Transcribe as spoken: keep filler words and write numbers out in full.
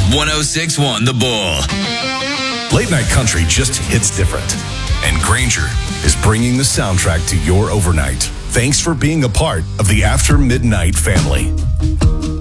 one oh six point one The Bull. Late night country just hits different. And Granger is bringing the soundtrack to your overnight. Thanks for being a part of the After Midnight family.